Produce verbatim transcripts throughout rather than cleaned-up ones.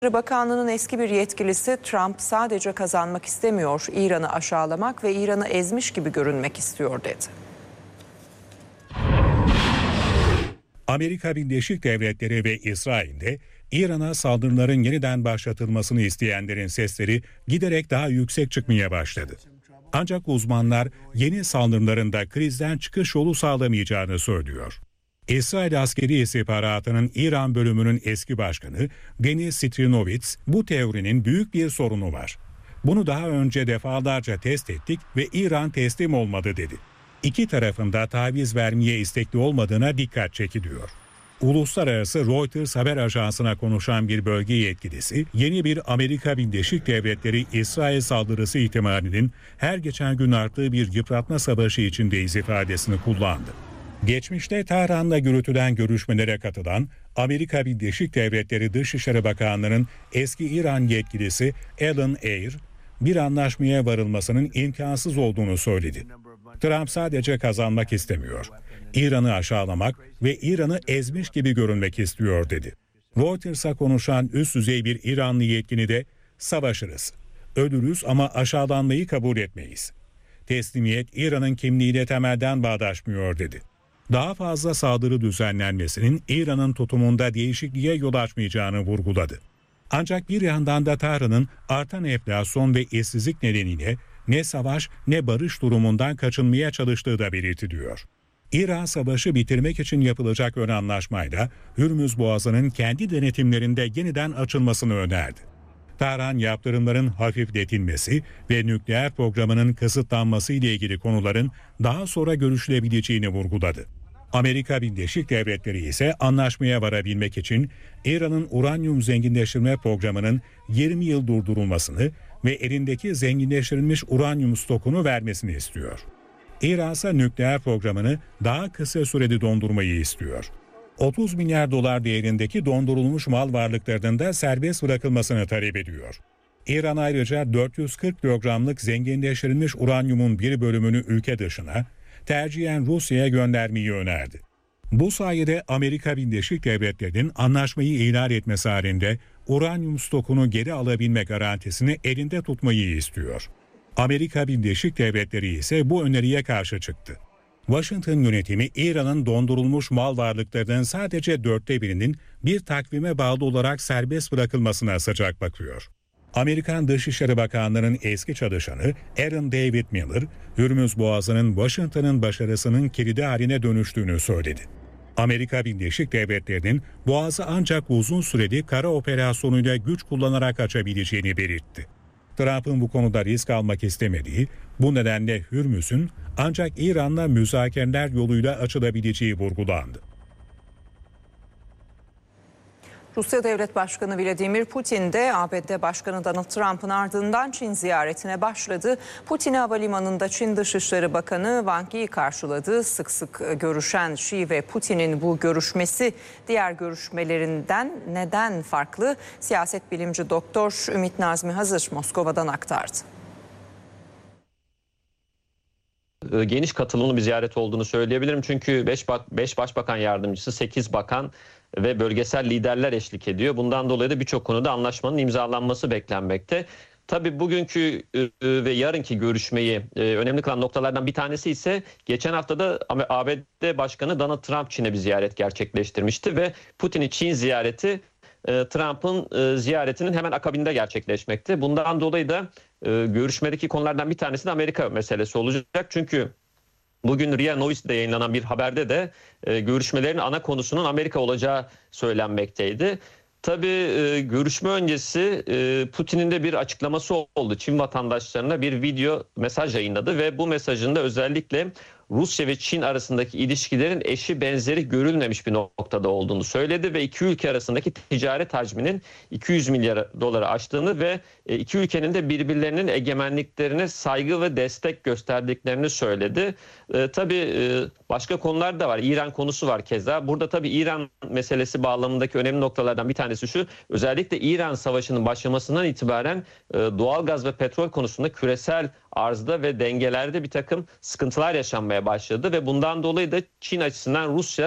Bakanlığı'nın eski bir yetkilisi Trump sadece kazanmak istemiyor, İran'ı aşağılamak ve İran'ı ezmiş gibi görünmek istiyor dedi. Amerika Birleşik Devletleri ve İsrail'de İran'a saldırıların yeniden başlatılmasını isteyenlerin sesleri giderek daha yüksek çıkmaya başladı. Ancak uzmanlar yeni saldırıların da krizden çıkış yolu sağlamayacağını söylüyor. İsrail Askeri İstihbaratı'nın İran bölümünün eski başkanı Denis Strinovitz, bu teorinin büyük bir sorunu var. Bunu daha önce defalarca test ettik ve İran teslim olmadı dedi. İki tarafında taviz vermeye istekli olmadığına dikkat çekiliyor. Uluslararası Reuters haber ajansına konuşan bir bölge yetkilisi, yeni bir Amerika Birleşik Devletleri İsrail saldırısı ihtimalinin her geçen gün arttığı bir yıpratma savaşı içindeyiz ifadesini kullandı. Geçmişte Tahran'la yürütülen görüşmelere katılan Amerika Birleşik Devletleri Dışişleri Bakanlığı'nın eski İran yetkilisi Alan Eyre, bir anlaşmaya varılmasının imkansız olduğunu söyledi. Trump sadece kazanmak istemiyor, İran'ı aşağılamak ve İran'ı ezmiş gibi görünmek istiyor dedi. Reuters'a konuşan üst düzey bir İranlı yetkili de savaşırız, ölürüz ama aşağılanmayı kabul etmeyiz. Teslimiyet İran'ın kimliğiyle temelden bağdaşmıyor dedi. Daha fazla saldırı düzenlenmesinin İran'ın tutumunda değişikliğe yol açmayacağını vurguladı. Ancak bir yandan da Tahran'ın artan enflasyon ve işsizlik nedeniyle ne savaş ne barış durumundan kaçınmaya çalıştığı da belirtiliyor. İran savaşı bitirmek için yapılacak ön anlaşmayla Hürmüz Boğazı'nın kendi denetimlerinde yeniden açılmasını önerdi. Tahran yaptırımların hafifletilmesi ve nükleer programının kısıtlanması ile ilgili konuların daha sonra görüşülebileceğini vurguladı. Amerika Birleşik Devletleri ise anlaşmaya varabilmek için İran'ın uranyum zenginleştirme programının yirmi yıl durdurulmasını ve elindeki zenginleştirilmiş uranyum stokunu vermesini istiyor. İran ise nükleer programını daha kısa sürede dondurmayı istiyor. otuz milyar dolar değerindeki dondurulmuş mal varlıklarının da serbest bırakılmasını talep ediyor. İran ayrıca dört yüz kırk kilogramlık zenginleştirilmiş uranyumun bir bölümünü ülke dışına, tercihen Rusya'ya göndermeyi önerdi. Bu sayede Amerika Birleşik Devletleri'nin anlaşmayı ihlal etmesi halinde uranyum stokunu geri alabilme garantisini elinde tutmayı istiyor. Amerika Birleşik Devletleri ise bu öneriye karşı çıktı. Washington yönetimi İran'ın dondurulmuş mal varlıklarının sadece dörtte birinin bir takvime bağlı olarak serbest bırakılmasına sıcak bakıyor. Amerikan Dışişleri Bakanlığı'nın eski çalışanı Aaron David Miller, Hürmüz Boğazı'nın Washington'ın başarısının kilidi haline dönüştüğünü söyledi. Amerika Birleşik Devletleri'nin Boğaz'ı ancak uzun süreli kara operasyonuyla güç kullanarak açabileceğini belirtti. Trump'ın bu konuda risk almak istemediği, bu nedenle Hürmüz'ün ancak İran'la müzakereler yoluyla açılabileceği vurgulandı. Rusya Devlet Başkanı Vladimir Putin de A B D Başkanı Donald Trump'ın ardından Çin ziyaretine başladı. Putin'i havalimanında Çin Dışişleri Bakanı Wang Yi karşıladı. Sık sık görüşen Xi ve Putin'in bu görüşmesi diğer görüşmelerinden neden farklı? Siyaset bilimci Doktor Ümit Nazmi Hazır Moskova'dan aktardı. Geniş katılımlı bir ziyaret olduğunu söyleyebilirim. Çünkü beş başbakan yardımcısı, sekiz bakan ve bölgesel liderler eşlik ediyor. Bundan dolayı da birçok konuda anlaşmanın imzalanması beklenmekte. Tabii bugünkü ve yarınki görüşmeyi önemli kılan noktalardan bir tanesi ise geçen haftada A B D Başkanı Donald Trump Çin'e bir ziyaret gerçekleştirmişti ve Putin'in Çin ziyareti Trump'ın ziyaretinin hemen akabinde gerçekleşmekte. Bundan dolayı da görüşmedeki konulardan bir tanesi de Amerika meselesi olacak. Çünkü bugün R I A Novosti'de yayınlanan bir haberde de e, görüşmelerin ana konusunun Amerika olacağı söylenmekteydi. Tabii e, görüşme öncesi e, Putin'in de bir açıklaması oldu. Çin vatandaşlarına bir video mesaj yayınladı ve bu mesajında özellikle Rusya ve Çin arasındaki ilişkilerin eşi benzeri görülmemiş bir noktada olduğunu söyledi ve iki ülke arasındaki ticaret hacminin iki yüz milyar doları aştığını ve iki ülkenin de birbirlerinin egemenliklerine saygı ve destek gösterdiklerini söyledi. E, tabii e, başka konular da var. İran konusu var keza. Burada tabii İran meselesi bağlamındaki önemli noktalardan bir tanesi şu. Özellikle İran Savaşı'nın başlamasından itibaren e, doğalgaz ve petrol konusunda küresel arzda ve dengelerde bir takım sıkıntılar yaşanmaya başladı ve bundan dolayı da Çin açısından Rusya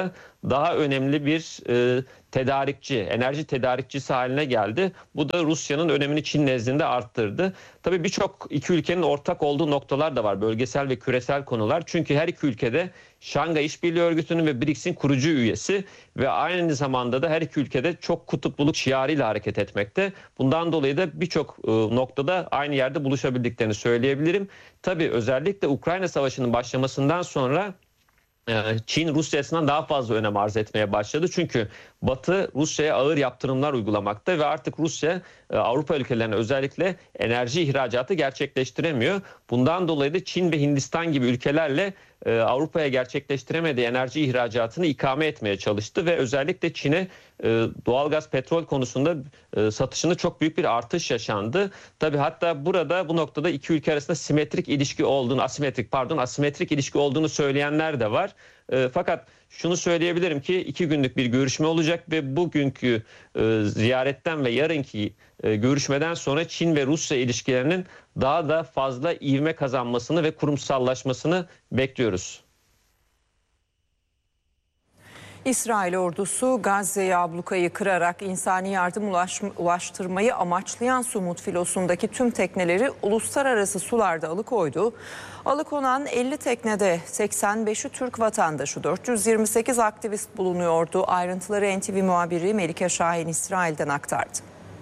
daha önemli bir e, tedarikçi, enerji tedarikçisi haline geldi. Bu da Rusya'nın önemini Çin nezdinde arttırdı. Tabii birçok iki ülkenin ortak olduğu noktalar da var. Bölgesel ve küresel konular. Çünkü her iki ülkede Şangay İşbirliği Örgütü'nün ve B R I C S'in kurucu üyesi ve aynı zamanda da her iki ülkede çok kutupluluk şiarıyla hareket etmekte. Bundan dolayı da birçok e, noktada aynı yerde buluşabildiklerini söyleyebilirim. Tabii özellikle Ukrayna Savaşı'nın başlamasından sonra Çin Rusya açısından daha fazla önem arz etmeye başladı. Çünkü Batı Rusya'ya ağır yaptırımlar uygulamakta ve artık Rusya Avrupa ülkelerine özellikle enerji ihracatı gerçekleştiremiyor. Bundan dolayı da Çin ve Hindistan gibi ülkelerle Avrupa'ya gerçekleştiremediği enerji ihracatını ikame etmeye çalıştı ve özellikle Çin'e doğalgaz, petrol konusunda satışında çok büyük bir artış yaşandı. Tabii hatta burada bu noktada iki ülke arasında simetrik ilişki olduğunu, asimetrik pardon, asimetrik ilişki olduğunu söyleyenler de var. Fakat şunu söyleyebilirim ki iki günlük bir görüşme olacak ve bugünkü ziyaretten ve yarınki görüşmeden sonra Çin ve Rusya ilişkilerinin daha da fazla ivme kazanmasını ve kurumsallaşmasını bekliyoruz. İsrail ordusu Gazze'ye ablukayı kırarak insani yardım ulaş, ulaştırmayı amaçlayan Sumut filosundaki tüm tekneleri uluslararası sularda alıkoydu. Alıkonan elli teknede seksen beşi Türk vatandaşı, dört yüz yirmi sekiz aktivist bulunuyordu. Ayrıntıları N T V muhabiri Melike Şahin İsrail'den aktardı.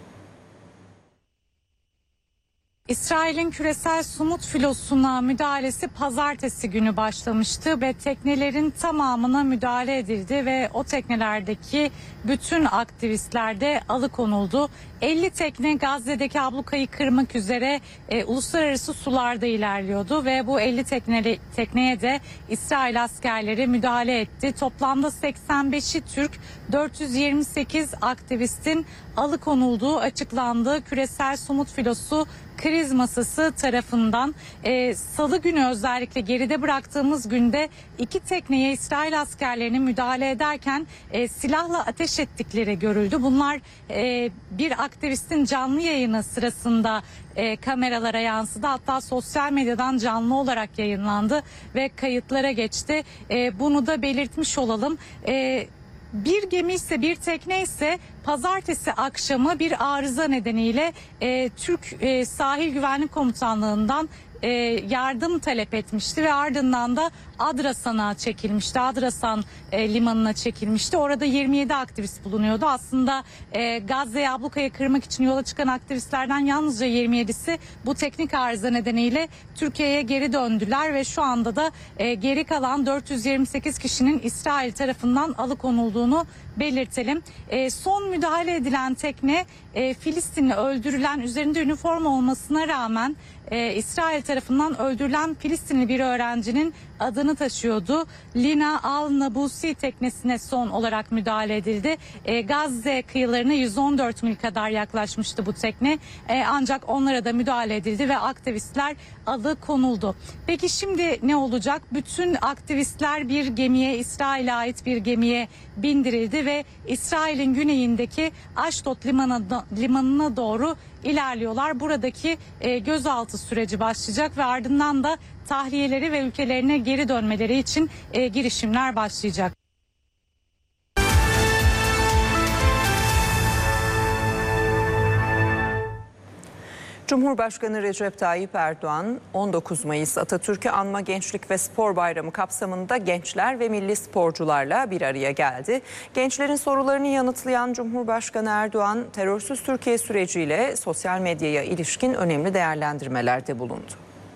İsrail'in küresel Sumut filosuna müdahalesi pazartesi günü başlamıştı ve teknelerin tamamına müdahale edildi ve o teknelerdeki bütün aktivistler de alıkonuldu. elli tekne Gazze'deki ablukayı kırmak üzere e, uluslararası sularda ilerliyordu ve bu elli tekneli, tekneye de İsrail askerleri müdahale etti. Toplamda seksen beşi Türk, dört yüz yirmi sekiz aktivistin alıkonulduğu açıklandı. Küresel Sumut filosu kriz masası tarafından e, salı günü özellikle geride bıraktığımız günde iki tekneye İsrail askerlerinin müdahale ederken e, silahla ateş ettikleri görüldü. Bunlar e, bir aktivistin canlı yayını sırasında e, kameralara yansıdı. Hatta sosyal medyadan canlı olarak yayınlandı ve kayıtlara geçti. E, bunu da belirtmiş olalım. E, Bir gemi ise bir tekne ise pazartesi akşamı bir arıza nedeniyle e, Türk e, Sahil Güvenlik Komutanlığı'ndan e, yardım talep etmişti ve ardından da Adrasan'a çekilmişti. Adrasan e, limanına çekilmişti. Orada yirmi yedi aktivist bulunuyordu. Aslında e, Gazze'ye ablukayı kırmak için yola çıkan aktivistlerden yalnızca yirmi yedisi bu teknik arıza nedeniyle Türkiye'ye geri döndüler ve şu anda da e, geri kalan dört yüz yirmi sekiz kişinin İsrail tarafından alıkonulduğunu belirtelim. E, son müdahale edilen tekne e, Filistinli öldürülen, üzerinde üniforma olmasına rağmen e, İsrail tarafından öldürülen Filistinli bir öğrencinin adını taşıyordu. Lina Al-Nabusi teknesine son olarak müdahale edildi. E, Gazze kıyılarına yüz on dört mil kadar yaklaşmıştı bu tekne. E, ancak onlara da müdahale edildi ve aktivistler alıkonuldu. Peki şimdi ne olacak? Bütün aktivistler bir gemiye, İsrail'e ait bir gemiye bindirildi ve İsrail'in güneyindeki Aşdod limanına, limanına doğru ilerliyorlar. Buradaki e, gözaltı süreci başlayacak ve ardından da tahliyeleri ve ülkelerine geri dönmeleri için e, girişimler başlayacak. Cumhurbaşkanı Recep Tayyip Erdoğan on dokuz Mayıs Atatürk'ü Anma Gençlik ve Spor Bayramı kapsamında gençler ve milli sporcularla bir araya geldi. Gençlerin sorularını yanıtlayan Cumhurbaşkanı Erdoğan, terörsüz Türkiye süreciyle sosyal medyaya ilişkin önemli değerlendirmelerde bulundu.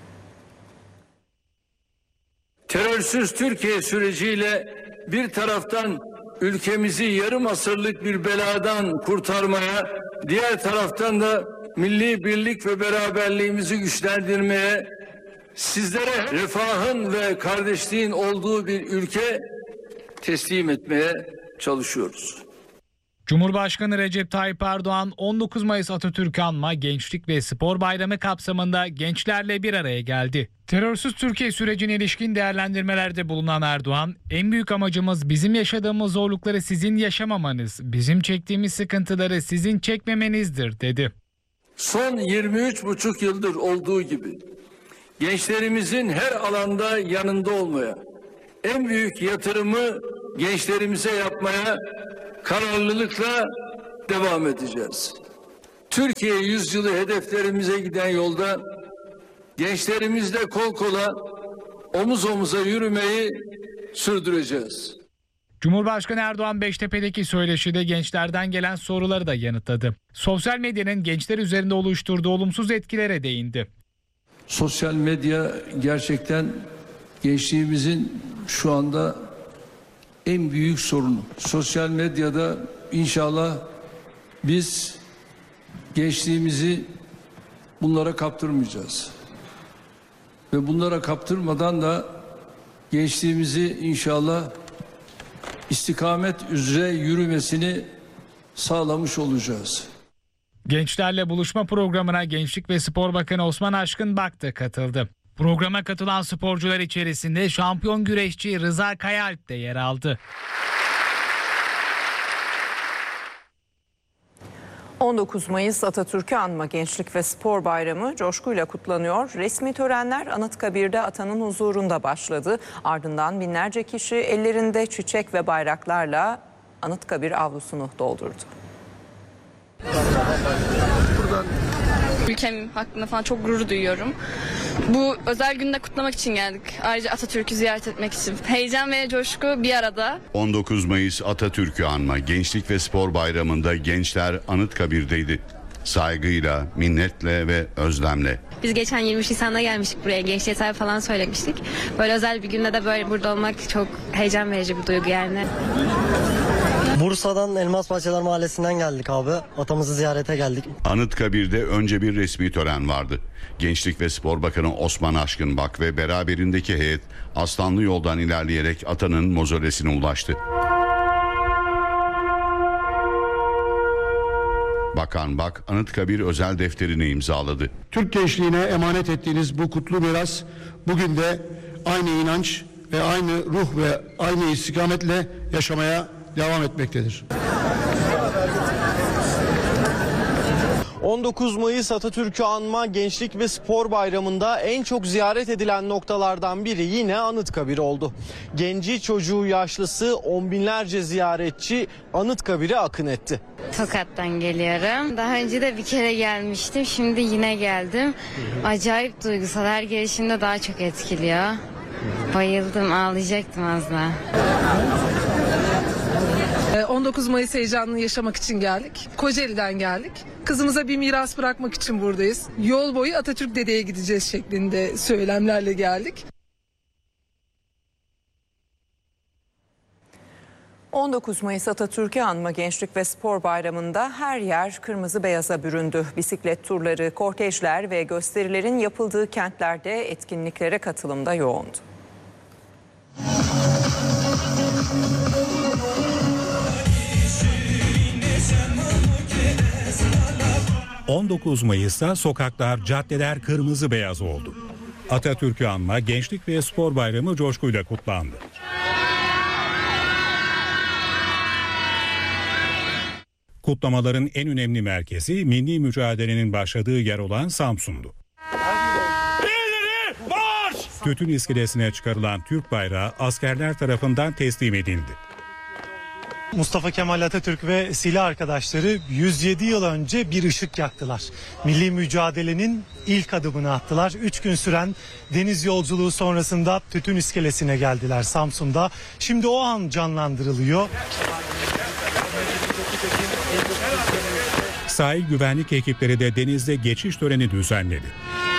Terörsüz Türkiye süreciyle bir taraftan ülkemizi yarım asırlık bir beladan kurtarmaya, diğer taraftan da milli birlik ve beraberliğimizi güçlendirmeye, sizlere refahın ve kardeşliğin olduğu bir ülke teslim etmeye çalışıyoruz. Cumhurbaşkanı Recep Tayyip Erdoğan on dokuz Mayıs Atatürk'ü Anma Gençlik ve Spor Bayramı kapsamında gençlerle bir araya geldi. Terörsüz Türkiye sürecine ilişkin değerlendirmelerde bulunan Erdoğan, en büyük amacımız bizim yaşadığımız zorlukları sizin yaşamamanız, bizim çektiğimiz sıkıntıları sizin çekmemenizdir dedi. Son yirmi üç buçuk yıldır olduğu gibi gençlerimizin her alanda yanında olmaya, en büyük yatırımı gençlerimize yapmaya kararlılıkla devam edeceğiz. Türkiye yüzyılı hedeflerimize giden yolda gençlerimizle kol kola, omuz omuza yürümeyi sürdüreceğiz. Cumhurbaşkanı Erdoğan Beştepe'deki söyleşide gençlerden gelen soruları da yanıtladı. Sosyal medyanın gençler üzerinde oluşturduğu olumsuz etkilere değindi. Sosyal medya gerçekten gençliğimizin şu anda en büyük sorunu. Sosyal medyada inşallah biz gençliğimizi bunlara kaptırmayacağız. Ve bunlara kaptırmadan da gençliğimizi inşallah istikamet üzere yürümesini sağlamış olacağız. Gençlerle buluşma programına Gençlik ve Spor Bakanı Osman Aşkın Bak da katıldı. Programa katılan sporcular içerisinde şampiyon güreşçi Rıza Kayaalp de yer aldı. on dokuz Mayıs Atatürk'ü anma Gençlik ve Spor Bayramı coşkuyla kutlanıyor. Resmi törenler Anıtkabir'de atanın huzurunda başladı. Ardından binlerce kişi ellerinde çiçek ve bayraklarla Anıtkabir avlusunu doldurdu. Ülkem hakkında falan çok gurur duyuyorum. Bu özel günde kutlamak için geldik. Ayrıca Atatürk'ü ziyaret etmek için. Heyecan ve coşku bir arada. on dokuz Mayıs Atatürk'ü anma Gençlik ve Spor Bayramı'nda gençler Anıtkabir'deydi. Saygıyla, minnetle ve özlemle. Biz geçen yirmi üç Nisan'da gelmiştik buraya. Gençliğe sahip falan söylemiştik. Böyle özel bir günde de böyle burada olmak çok heyecan verici bir duygu yani. Bursa'dan Elmas Bahçeler Mahallesi'nden geldik abi. Atamızı ziyarete geldik. Anıtkabir'de önce bir resmi tören vardı. Gençlik ve Spor Bakanı Osman Aşkın Bak ve beraberindeki heyet Aslanlı Yoldan ilerleyerek atanın mozolesine ulaştı. Bakan Bak Anıtkabir özel defterini imzaladı. Türk gençliğine emanet ettiğiniz bu kutlu miras bugün de aynı inanç ve aynı ruh ve aynı istikametle yaşamaya devam etmektedir. on dokuz Mayıs Atatürk'ü anma Gençlik ve Spor Bayramı'nda en çok ziyaret edilen noktalardan biri yine Anıtkabir oldu. Genci, çocuğu, yaşlısı on binlerce ziyaretçi Anıtkabir'e akın etti. Tokat'tan geliyorum. Daha önce de bir kere gelmiştim. Şimdi yine geldim. Acayip duygusal. Her gelişimde daha çok etkiliyor. Bayıldım, ağlayacaktım az daha. on dokuz Mayıs heyecanını yaşamak için geldik. Kocaeli'den geldik. Kızımıza bir miras bırakmak için buradayız. Yol boyu Atatürk dedeye gideceğiz şeklinde söylemlerle geldik. on dokuz Mayıs Atatürk'ü anma Gençlik ve Spor Bayramı'nda her yer kırmızı beyaza büründü. Bisiklet turları, kortejler ve gösterilerin yapıldığı kentlerde etkinliklere katılım da yoğundu. on dokuz Mayıs'ta sokaklar, caddeler kırmızı beyaz oldu. Atatürk'ü anma Gençlik ve Spor Bayramı coşkuyla kutlandı. Kutlamaların en önemli merkezi milli mücadelenin başladığı yer olan Samsun'du. Tütün iskelesine çıkarılan Türk bayrağı askerler tarafından teslim edildi. Mustafa Kemal Atatürk ve silah arkadaşları yüz yedi yıl önce bir ışık yaktılar. Milli mücadelenin ilk adımını attılar. Üç gün süren deniz yolculuğu sonrasında Tütün iskelesine geldiler Samsun'da. Şimdi o an canlandırılıyor. Sahil güvenlik ekipleri de denizde geçiş töreni düzenledi.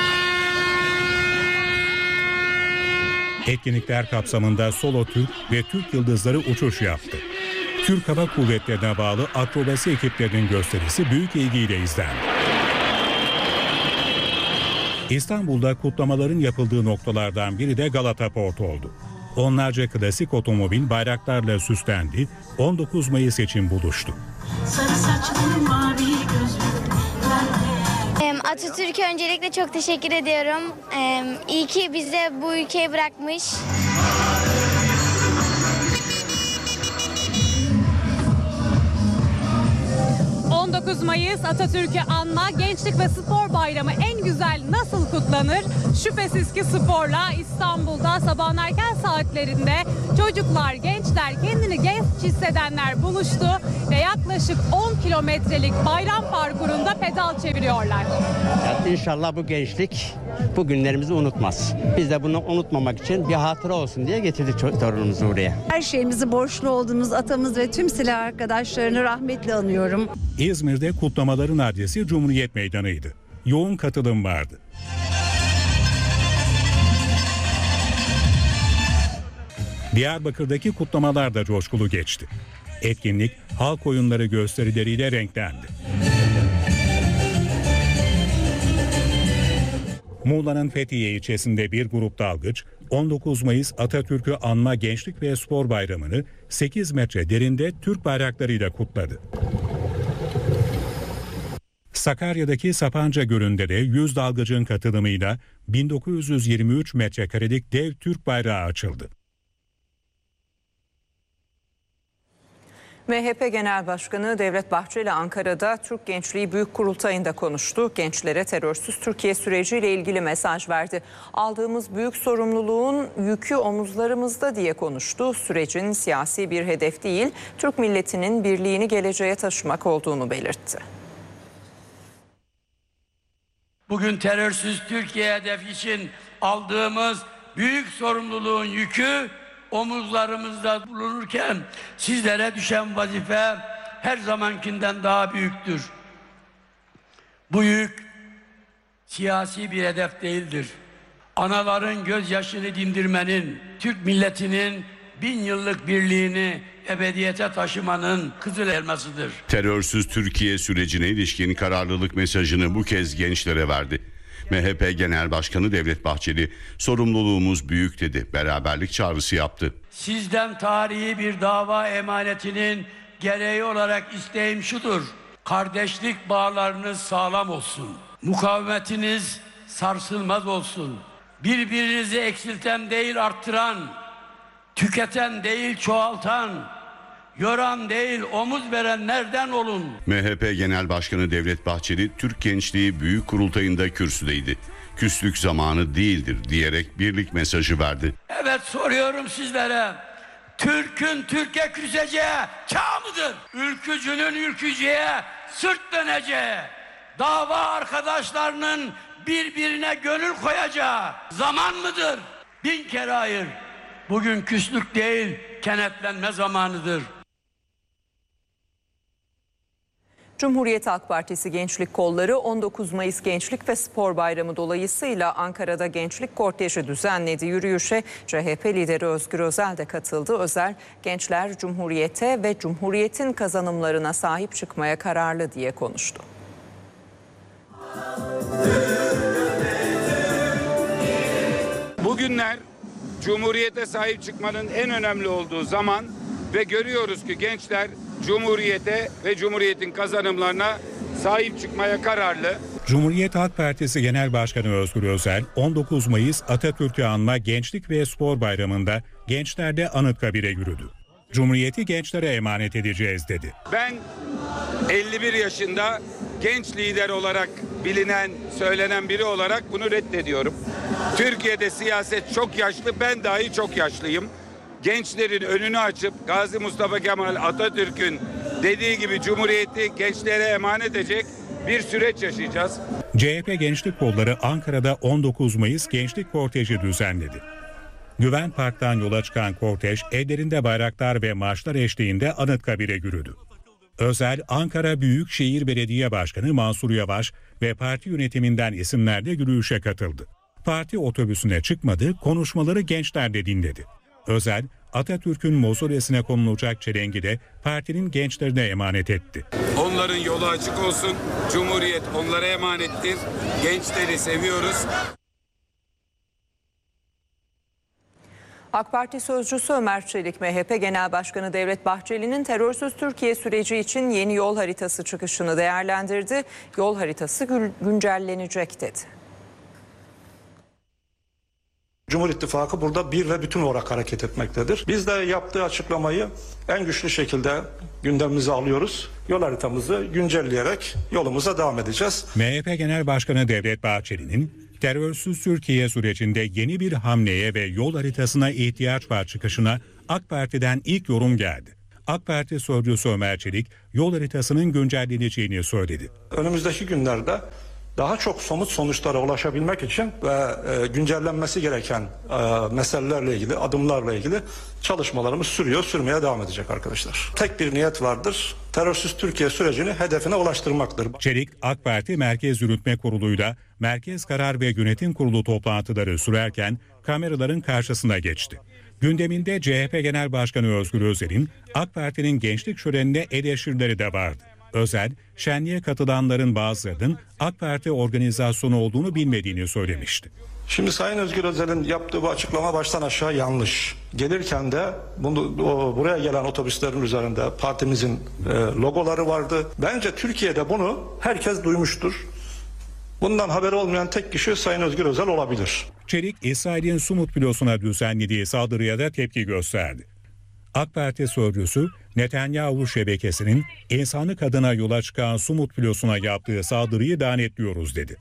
Etkinlikler kapsamında Solo Türk ve Türk Yıldızları uçuş yaptı. Türk Hava Kuvvetleri'ne bağlı akrobasi ekiplerinin gösterisi büyük ilgiyle izlendi. İstanbul'da kutlamaların yapıldığı noktalardan biri de Galata Port oldu. Onlarca klasik otomobil bayraklarla süslendi, on dokuz Mayıs için buluştu. Atatürk'e öncelikle çok teşekkür ediyorum. İyi ki bize bu ülkeyi bırakmış. on on dokuz Mayıs Atatürk'ü anma, Gençlik ve Spor Bayramı en güzel nasıl kutlanır? Şüphesiz ki sporla. İstanbul'da sabahın erken saatlerinde çocuklar, gençler, kendini genç hissedenler buluştu ve yaklaşık on kilometrelik bayram parkurunda pedal çeviriyorlar. Yani İnşallah bu gençlik bu günlerimizi unutmaz. Biz de bunu unutmamak için bir hatıra olsun diye getirdik torunumuzu buraya. Her şeyimizi borçlu olduğumuz atamız ve tüm silah arkadaşlarını rahmetle anıyorum. İzmir'de kutlamaların adresi Cumhuriyet Meydanı'ydı. Yoğun katılım vardı. Diyarbakır'daki kutlamalar da coşkulu geçti. Etkinlik halk oyunları gösterileriyle renklendi. Muğla'nın Fethiye ilçesinde bir grup dalgıç on dokuz Mayıs Atatürk'ü anma Gençlik ve Spor Bayramı'nı sekiz metre derinde Türk bayraklarıyla kutladı. Sakarya'daki Sapanca Gölü'nde de yüz dalgıcın katılımıyla bin dokuz yüz yirmi üç metrekarelik dev Türk bayrağı açıldı. M H P Genel Başkanı Devlet Bahçeli Ankara'da Türk Gençliği Büyük Kurultayı'nda konuştu. Gençlere terörsüz Türkiye süreciyle ilgili mesaj verdi. Aldığımız büyük sorumluluğun yükü omuzlarımızda diye konuştu. Sürecin siyasi bir hedef değil, Türk milletinin birliğini geleceğe taşımak olduğunu belirtti. Bugün terörsüz Türkiye hedefi için aldığımız büyük sorumluluğun yükü omuzlarımızda bulunurken sizlere düşen vazife her zamankinden daha büyüktür. Bu yük siyasi bir hedef değildir. Anaların gözyaşını dindirmenin, Türk milletinin bin yıllık birliğini ebediyete taşımanın kızıl elmasıdır. Terörsüz Türkiye sürecine ilişkin kararlılık mesajını bu kez gençlere verdi. M H P Genel Başkanı Devlet Bahçeli sorumluluğumuz büyük dedi. Beraberlik çağrısı yaptı. Sizden tarihi bir dava emanetinin gereği olarak isteğim şudur. Kardeşlik bağlarınız sağlam olsun. Mukavemetiniz sarsılmaz olsun. Birbirinizi eksilten değil arttıran, tüketen değil çoğaltan, yoran değil omuz verenlerden olun. M H P Genel Başkanı Devlet Bahçeli Türk Gençliği Büyük Kurultayı'nda kürsüdeydi. Küslük zamanı değildir diyerek birlik mesajı verdi. Evet, soruyorum sizlere. Türk'ün Türk'e küseceği çağ mıdır? Ülkücünün ülkücüye sırt döneceği, dava arkadaşlarının birbirine gönül koyacağı zaman mıdır? Bin kere hayır. Bugün küslük değil, kenetlenme zamanıdır. Cumhuriyet Halk Partisi Gençlik Kolları on dokuz Mayıs Gençlik ve Spor Bayramı dolayısıyla Ankara'da gençlik korteji düzenledi. Yürüyüşe C H P lideri Özgür Özel de katıldı. Özel, gençler Cumhuriyete ve Cumhuriyet'in kazanımlarına sahip çıkmaya kararlı diye konuştu. Bugünler Cumhuriyete sahip çıkmanın en önemli olduğu zaman ve görüyoruz ki gençler Cumhuriyete ve Cumhuriyet'in kazanımlarına sahip çıkmaya kararlı. Cumhuriyet Halk Partisi Genel Başkanı Özgür Özel, on dokuz Mayıs Atatürk'ü anma Gençlik ve Spor Bayramı'nda gençlerde Anıtkabir'e yürüdü. Cumhuriyeti gençlere emanet edeceğiz dedi. Ben elli bir yaşında genç lider olarak bilinen, söylenen biri olarak bunu reddediyorum. Türkiye'de siyaset çok yaşlı, ben dahi çok yaşlıyım. Gençlerin önünü açıp Gazi Mustafa Kemal Atatürk'ün dediği gibi Cumhuriyeti gençlere emanet edecek bir süreç yaşayacağız. C H P Gençlik Kolları Ankara'da on dokuz Mayıs Gençlik Korteji düzenledi. Güven Park'tan yola çıkan kortej ellerinde bayraklar ve marşlar eşliğinde Anıtkabir'e yürüdü. Özel, Ankara Büyükşehir Belediye Başkanı Mansur Yavaş ve parti yönetiminden isimler de yürüyüşe katıldı. Parti otobüsüne çıkmadı, konuşmaları gençler de dinledi. Özel, Atatürk'ün mozolesine konulacak çelengi de partinin gençlerine emanet etti. Onların yolu açık olsun, Cumhuriyet onlara emanettir, gençleri seviyoruz. AK Parti sözcüsü Ömer Çelik, M H P Genel Başkanı Devlet Bahçeli'nin terörsüz Türkiye süreci için yeni yol haritası çıkışını değerlendirdi. Yol haritası güncellenecek dedi. Cumhur İttifakı burada bir ve bütün olarak hareket etmektedir. Biz de yaptığı açıklamayı en güçlü şekilde gündemimize alıyoruz. Yol haritamızı güncelleyerek yolumuza devam edeceğiz. M H P Genel Başkanı Devlet Bahçeli'nin terörsüz Türkiye sürecinde yeni bir hamleye ve yol haritasına ihtiyaç var çıkışına AK Parti'den ilk yorum geldi. AK Parti sözcüsü Ömer Çelik yol haritasının güncelleneceğini söyledi. Önümüzdeki günlerde daha çok somut sonuçlara ulaşabilmek için ve e, güncellenmesi gereken e, meselelerle ilgili, adımlarla ilgili çalışmalarımız sürüyor, sürmeye devam edecek arkadaşlar. Tek bir niyet vardır, terörsüz Türkiye sürecini hedefine ulaştırmaktır. Çelik, AK Parti Merkez Yürütme Kurulu'yla Merkez Karar ve Yönetim Kurulu toplantıları sürerken kameraların karşısına geçti. Gündeminde C H P Genel Başkanı Özgür Özel'in AK Parti'nin gençlik şölenine eleştirileri de vardı. Özel, şenliğe katılanların bazılarının AK Parti organizasyonu olduğunu bilmediğini söylemişti. Şimdi Sayın Özgür Özel'in yaptığı bu açıklama baştan aşağı yanlış. Gelirken de bunu, o, buraya gelen otobüslerin üzerinde partimizin e, logoları vardı. Bence Türkiye'de bunu herkes duymuştur. Bundan haberi olmayan tek kişi Sayın Özgür Özel olabilir. Çelik, İsrail'in Sumut filosuna düzenlediği saldırıya da tepki gösterdi. AK Parti sözcüsü Netanyahu şebekesinin insanlık adına yola çıkan Sumut filosuna yaptığı saldırıyı lanetliyoruz dedi.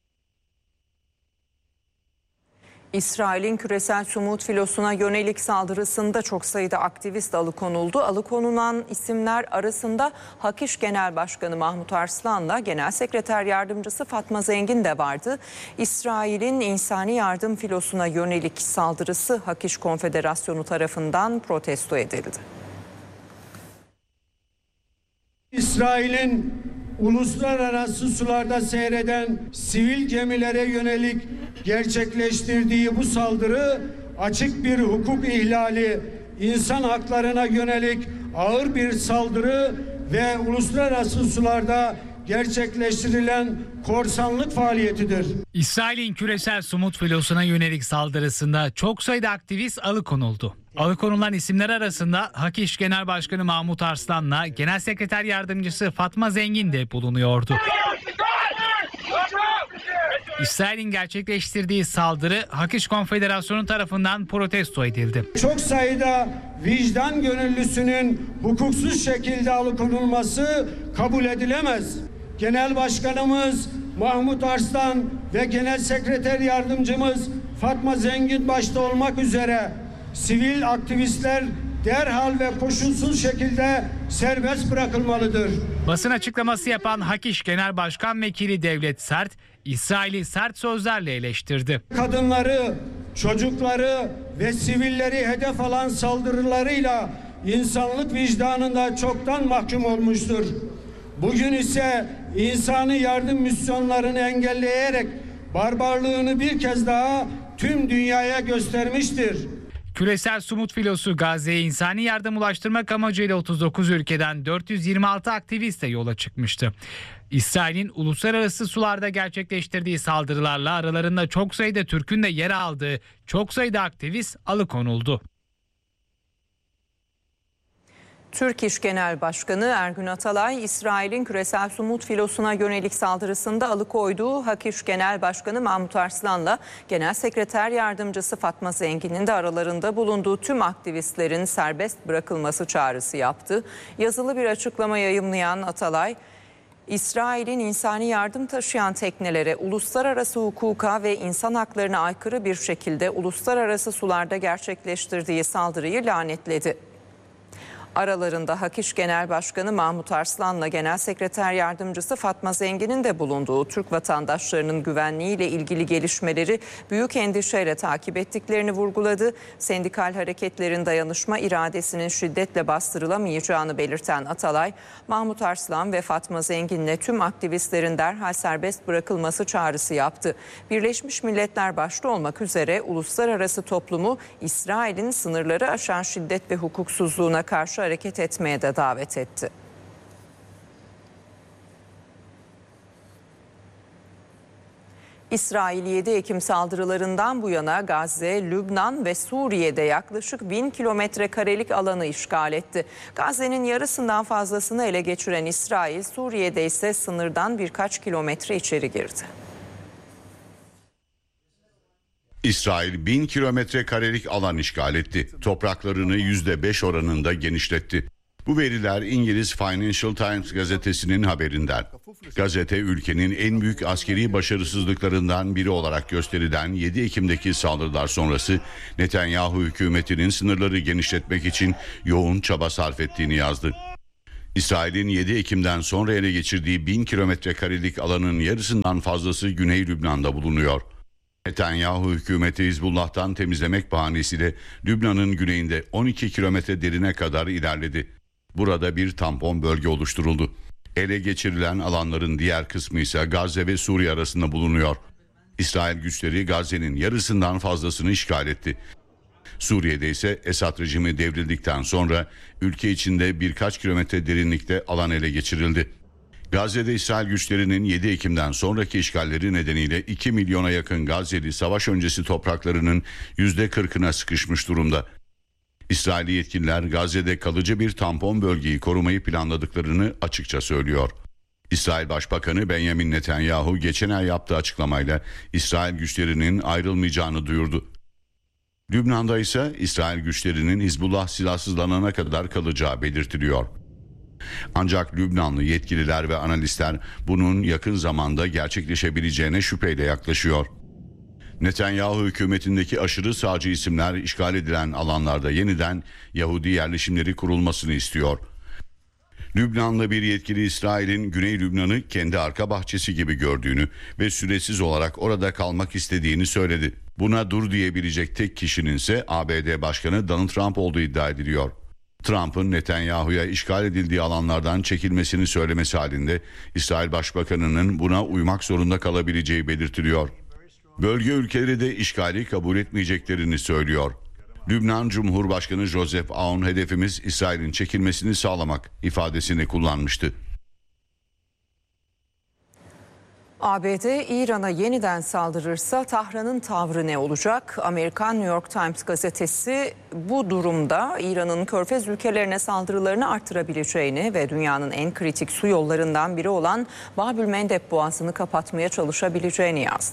İsrail'in küresel Sumut filosuna yönelik saldırısında çok sayıda aktivist alıkonuldu. Alıkonulan isimler arasında Hakiş Genel Başkanı Mahmut Arslan'la Genel Sekreter Yardımcısı Fatma Zengin de vardı. İsrail'in insani yardım filosuna yönelik saldırısı Hakiş Konfederasyonu tarafından protesto edildi. İsrail'in uluslararası sularda seyreden sivil gemilere yönelik gerçekleştirdiği bu saldırı açık bir hukuk ihlali, insan haklarına yönelik ağır bir saldırı ve uluslararası sularda gerçekleştirilen korsanlık faaliyetidir. İsrail'in küresel Sumut filosuna yönelik saldırısında çok sayıda aktivist alıkonuldu. Alıkonulan isimler arasında Hakiş Genel Başkanı Mahmut Arslan'la Genel Sekreter Yardımcısı Fatma Zengin de bulunuyordu. İsrail'in gerçekleştirdiği saldırı Hakiş Konfederasyonu tarafından protesto edildi. Çok sayıda vicdan gönüllüsünün hukuksuz şekilde alıkonulması kabul edilemez. Genel Başkanımız Mahmut Arslan ve Genel Sekreter Yardımcımız Fatma Zengin başta olmak üzere sivil aktivistler derhal ve koşulsuz şekilde serbest bırakılmalıdır. Basın açıklaması yapan Hakiş Genel Başkan Vekili Devlet Sert, İsrail'i sert sözlerle eleştirdi. Kadınları, çocukları ve sivilleri hedef alan saldırılarıyla insanlık vicdanında çoktan mahkum olmuştur. Bugün ise insani yardım misyonlarını engelleyerek barbarlığını bir kez daha tüm dünyaya göstermiştir. Küresel Sumut filosu Gazze'ye insani yardım ulaştırmak amacıyla otuz dokuz ülkeden dört yüz yirmi altı aktiviste yola çıkmıştı. İsrail'in uluslararası sularda gerçekleştirdiği saldırılarla aralarında çok sayıda Türk'ün de yer aldığı çok sayıda aktivist alıkonuldu. Türk İş Genel Başkanı Ergün Atalay, İsrail'in küresel Sumut filosuna yönelik saldırısında alıkoyduğu Hakiş Genel Başkanı Mahmut Arslan'la Genel Sekreter Yardımcısı Fatma Zengin'in de aralarında bulunduğu tüm aktivistlerin serbest bırakılması çağrısı yaptı. Yazılı bir açıklama yayımlayan Atalay, İsrail'in insani yardım taşıyan teknelere uluslararası hukuka ve insan haklarına aykırı bir şekilde uluslararası sularda gerçekleştirdiği saldırıyı lanetledi. Aralarında Hakiş Genel Başkanı Mahmut Arslan'la Genel Sekreter Yardımcısı Fatma Zengin'in de bulunduğu Türk vatandaşlarının güvenliğiyle ilgili gelişmeleri büyük endişeyle takip ettiklerini vurguladı. Sendikal hareketlerin dayanışma iradesinin şiddetle bastırılamayacağını belirten Atalay, Mahmut Arslan ve Fatma Zengin'le tüm aktivistlerin derhal serbest bırakılması çağrısı yaptı. Birleşmiş Milletler başta olmak üzere uluslararası toplumu İsrail'in sınırları aşan şiddet ve hukuksuzluğuna karşı hareket etmeye de davet etti. İsrail yedi Ekim saldırılarından bu yana Gazze, Lübnan ve Suriye'de yaklaşık bin kilometre karelik alanı işgal etti. Gazze'nin yarısından fazlasını ele geçiren İsrail, Suriye'de ise sınırdan birkaç kilometre içeri girdi. İsrail bin kilometre karelik alan işgal etti. Topraklarını yüzde beş oranında genişletti. Bu veriler İngiliz Financial Times gazetesinin haberinden. Gazete ülkenin en büyük askeri başarısızlıklarından biri olarak gösterilen yedi Ekim'deki saldırılar sonrası Netanyahu hükümetinin sınırları genişletmek için yoğun çaba sarf ettiğini yazdı. İsrail'in yedi Ekim'den sonra ele geçirdiği bin kilometre karelik alanın yarısından fazlası Güney Lübnan'da bulunuyor. Netanyahu hükümeti Hizbullah'tan temizlemek bahanesiyle Lübnan'ın güneyinde on iki kilometre derine kadar ilerledi. Burada bir tampon bölge oluşturuldu. Ele geçirilen alanların diğer kısmı ise Gazze ve Suriye arasında bulunuyor. İsrail güçleri Gazze'nin yarısından fazlasını işgal etti. Suriye'de ise Esad rejimi devrildikten sonra ülke içinde birkaç kilometre derinlikte alan ele geçirildi. Gazze'de İsrail güçlerinin yedi Ekim'den sonraki işgalleri nedeniyle iki milyona yakın Gazze'li savaş öncesi topraklarının yüzde kırkına sıkışmış durumda. İsrailli yetkililer Gazze'de kalıcı bir tampon bölgeyi korumayı planladıklarını açıkça söylüyor. İsrail Başbakanı Benjamin Netanyahu geçen ay yaptığı açıklamayla İsrail güçlerinin ayrılmayacağını duyurdu. Lübnan'da ise İsrail güçlerinin Hizbullah silahsızlanana kadar kalacağı belirtiliyor. Ancak Lübnanlı yetkililer ve analistler bunun yakın zamanda gerçekleşebileceğine şüpheyle yaklaşıyor. Netanyahu hükümetindeki aşırı sağcı isimler işgal edilen alanlarda yeniden Yahudi yerleşimleri kurulmasını istiyor. Lübnanlı bir yetkili İsrail'in Güney Lübnan'ı kendi arka bahçesi gibi gördüğünü ve süresiz olarak orada kalmak istediğini söyledi. Buna dur diyebilecek tek kişinin ise A B D Başkanı Donald Trump olduğu iddia ediliyor. Trump'ın Netanyahu'ya işgal edildiği alanlardan çekilmesini söylemesi halinde İsrail Başbakanı'nın buna uymak zorunda kalabileceği belirtiliyor. Bölge ülkeleri de işgali kabul etmeyeceklerini söylüyor. Lübnan Cumhurbaşkanı Joseph Aoun hedefimiz İsrail'in çekilmesini sağlamak ifadesini kullanmıştı. A B D İran'a yeniden saldırırsa Tahran'ın tavrı ne olacak? Amerikan New York Times gazetesi bu durumda İran'ın Körfez ülkelerine saldırılarını artırabileceğini ve dünyanın en kritik su yollarından biri olan Bab-ül Mendeb Boğazı'nı kapatmaya çalışabileceğini yazdı.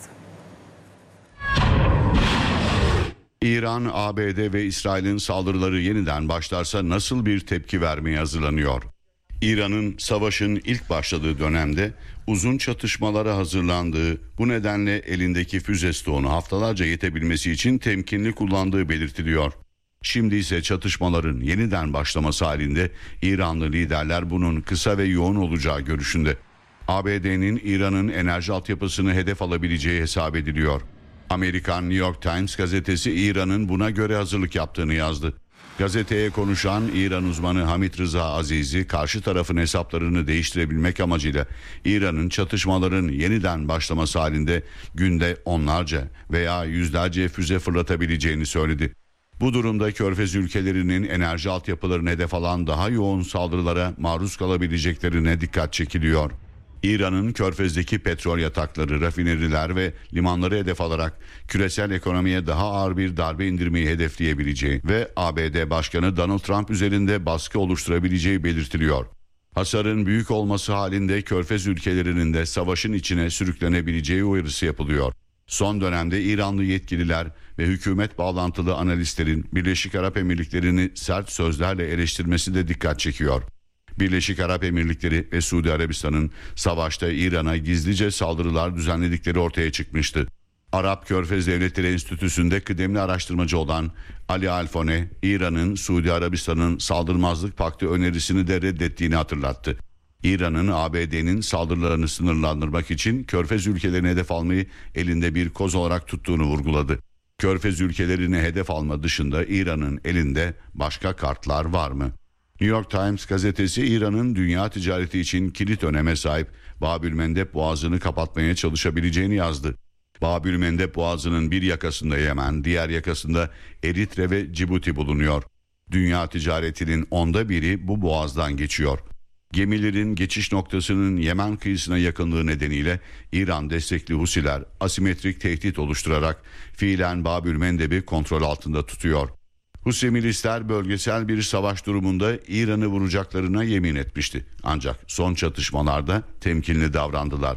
İran, A B D ve İsrail'in saldırıları yeniden başlarsa nasıl bir tepki vermeye hazırlanıyor? İran'ın savaşın ilk başladığı dönemde uzun çatışmalara hazırlandığı, bu nedenle elindeki füze stoğunu haftalarca yetebilmesi için temkinli kullandığı belirtiliyor. Şimdi ise çatışmaların yeniden başlaması halinde İranlı liderler bunun kısa ve yoğun olacağı görüşünde. A B D'nin İran'ın enerji altyapısını hedef alabileceği hesap ediliyor. Amerikan New York Times gazetesi İran'ın buna göre hazırlık yaptığını yazdı. Gazeteye konuşan İran uzmanı Hamid Rıza Azizi, karşı tarafın hesaplarını değiştirebilmek amacıyla İran'ın çatışmaların yeniden başlaması halinde günde onlarca veya yüzlerce füze fırlatabileceğini söyledi. Bu durumda Körfez ülkelerinin enerji altyapılarını hedef alan daha yoğun saldırılara maruz kalabileceklerine dikkat çekiliyor. İran'ın Körfez'deki petrol yatakları, rafineriler ve limanları hedef alarak küresel ekonomiye daha ağır bir darbe indirmeyi hedefleyebileceği ve A B D Başkanı Donald Trump üzerinde baskı oluşturabileceği belirtiliyor. Hasarın büyük olması halinde Körfez ülkelerinin de savaşın içine sürüklenebileceği uyarısı yapılıyor. Son dönemde İranlı yetkililer ve hükümet bağlantılı analistlerin Birleşik Arap Emirlikleri'ni sert sözlerle eleştirmesi de dikkat çekiyor. Birleşik Arap Emirlikleri ve Suudi Arabistan'ın savaşta İran'a gizlice saldırılar düzenledikleri ortaya çıkmıştı. Arap Körfez Devletleri Enstitüsü'nde kıdemli araştırmacı olan Ali Alfone, İran'ın Suudi Arabistan'ın saldırmazlık paktı önerisini de reddettiğini hatırlattı. İran'ın A B D'nin saldırılarını sınırlandırmak için Körfez ülkelerine hedef almayı elinde bir koz olarak tuttuğunu vurguladı. Körfez ülkelerini hedef alma dışında İran'ın elinde başka kartlar var mı? New York Times gazetesi İran'ın dünya ticareti için kilit öneme sahip Bab-ül Mendeb Boğazı'nı kapatmaya çalışabileceğini yazdı. Bab-ül Mendeb Boğazı'nın bir yakasında Yemen, diğer yakasında Eritre ve Cibuti bulunuyor. Dünya ticaretinin onda biri bu boğazdan geçiyor. Gemilerin geçiş noktasının Yemen kıyısına yakınlığı nedeniyle İran destekli Husiler asimetrik tehdit oluşturarak fiilen Bab-ül Mendeb'i kontrol altında tutuyor. Husi milisler bölgesel bir savaş durumunda İran'ı vuracaklarına yemin etmişti. Ancak son çatışmalarda temkinli davrandılar.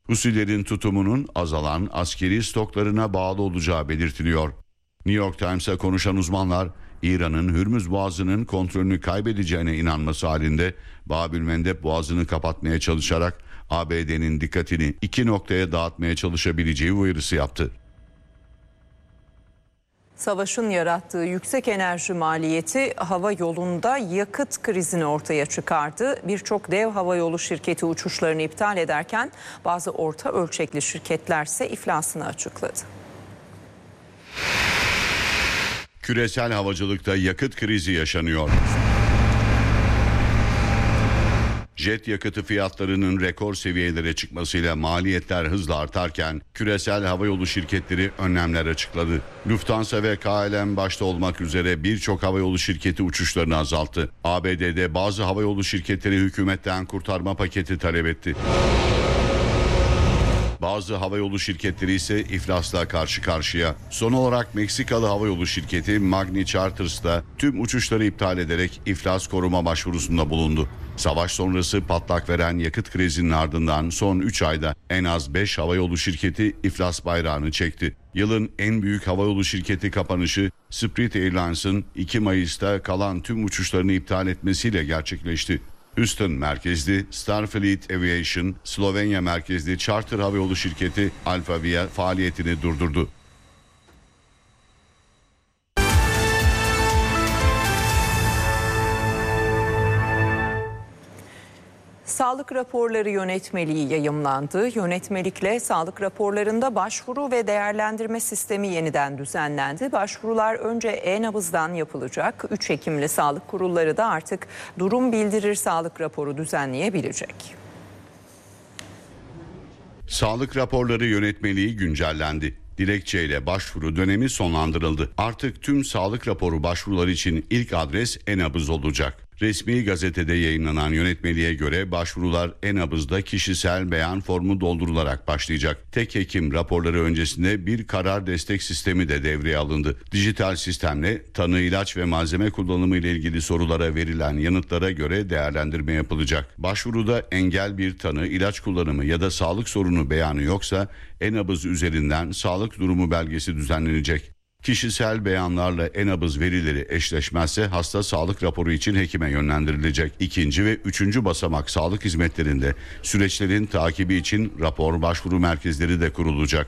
Husilerin tutumunun azalan askeri stoklarına bağlı olacağı belirtiliyor. New York Times'a konuşan uzmanlar, İran'ın Hürmüz Boğazı'nın kontrolünü kaybedeceğine inanması halinde Bab-ül-Mendeb Boğazı'nı kapatmaya çalışarak A B D'nin dikkatini iki noktaya dağıtmaya çalışabileceği uyarısı yaptı. Savaşın yarattığı yüksek enerji maliyeti hava yolunda yakıt krizini ortaya çıkardı. Birçok dev havayolu şirketi uçuşlarını iptal ederken bazı orta ölçekli şirketlerse iflasını açıkladı. Küresel havacılıkta yakıt krizi yaşanıyor. Jet yakıtı fiyatlarının rekor seviyelere çıkmasıyla maliyetler hızla artarken küresel havayolu şirketleri önlemler açıkladı. Lufthansa ve K L M başta olmak üzere birçok havayolu şirketi uçuşlarını azalttı. A B D'de bazı havayolu şirketleri hükümetten kurtarma paketi talep etti. Bazı havayolu şirketleri ise iflasla karşı karşıya. Son olarak Meksikalı havayolu şirketi Magni Charters da tüm uçuşları iptal ederek iflas koruma başvurusunda bulundu. Savaş sonrası patlak veren yakıt krizinin ardından son üç ayda en az beş havayolu şirketi iflas bayrağını çekti. Yılın en büyük havayolu şirketi kapanışı Spirit Airlines'ın iki Mayıs'ta kalan tüm uçuşlarını iptal etmesiyle gerçekleşti. Houston merkezli Starfleet Aviation, Slovenya merkezli charter havayolu şirketi Alfa Via faaliyetini durdurdu. Sağlık raporları yönetmeliği yayımlandı. Yönetmelikle sağlık raporlarında başvuru ve değerlendirme sistemi yeniden düzenlendi. Başvurular önce e-nabızdan yapılacak. üç hekimli sağlık kurulları da artık durum bildirir sağlık raporu düzenleyebilecek. Sağlık raporları yönetmeliği güncellendi. Dilekçeyle başvuru dönemi sonlandırıldı. Artık tüm sağlık raporu başvuruları için ilk adres e-nabız olacak. Resmi gazetede yayınlanan yönetmeliğe göre başvurular e-nabızda kişisel beyan formu doldurularak başlayacak. Tek hekim raporları öncesinde bir karar destek sistemi de devreye alındı. Dijital sistemle tanı, ilaç ve malzeme kullanımı ile ilgili sorulara verilen yanıtlara göre değerlendirme yapılacak. Başvuruda engel bir tanı, ilaç kullanımı ya da sağlık sorunu beyanı yoksa e-nabız üzerinden sağlık durumu belgesi düzenlenecek. Kişisel beyanlarla e-nabız verileri eşleşmezse hasta sağlık raporu için hekime yönlendirilecek. İkinci ve üçüncü basamak sağlık hizmetlerinde süreçlerin takibi için rapor başvuru merkezleri de kurulacak.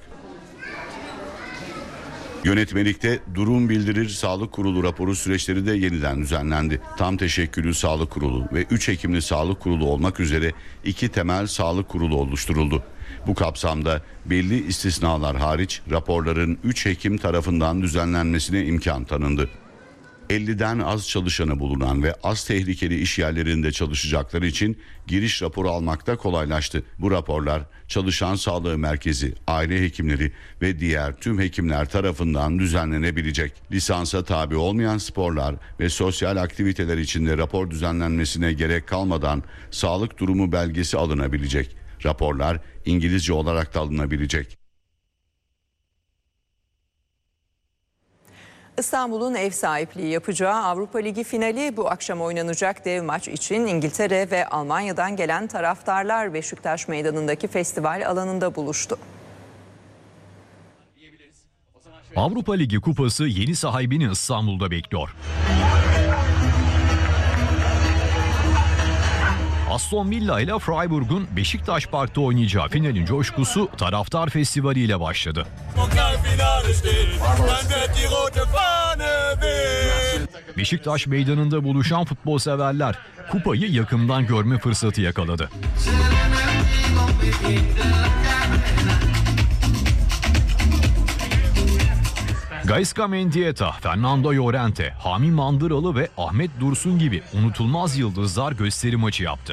Yönetmelikte durum bildirir sağlık kurulu raporu süreçleri de yeniden düzenlendi. Tam teşekküllü sağlık kurulu ve üç hekimli sağlık kurulu olmak üzere iki temel sağlık kurulu oluşturuldu. Bu kapsamda belli istisnalar hariç raporların üç hekim tarafından düzenlenmesine imkan tanındı. elliden az çalışanı bulunan ve az tehlikeli iş yerlerinde çalışacakları için giriş raporu almakta kolaylaştı. Bu raporlar çalışan sağlığı merkezi, aile hekimleri ve diğer tüm hekimler tarafından düzenlenebilecek. Lisansa tabi olmayan sporlar ve sosyal aktiviteler için de rapor düzenlenmesine gerek kalmadan sağlık durumu belgesi alınabilecek. Raporlar İngilizce olarak da alınabilecek. İstanbul'un ev sahipliği yapacağı Avrupa Ligi finali bu akşam oynanacak dev maç için İngiltere ve Almanya'dan gelen taraftarlar Beşiktaş Meydanı'ndaki festival alanında buluştu. Avrupa Ligi kupası yeni sahibini İstanbul'da bekliyor. Aston Villa ile Freiburg'un Beşiktaş Park'ta oynayacağı finalin coşkusu taraftar festivali ile başladı. Beşiktaş Meydanı'nda buluşan futbol severler kupayı yakından görme fırsatı yakaladı. Gaizka Mendieta, Fernando Llorente, Hami Mandıralı ve Ahmet Dursun gibi unutulmaz yıldızlar gösteri maçı yaptı.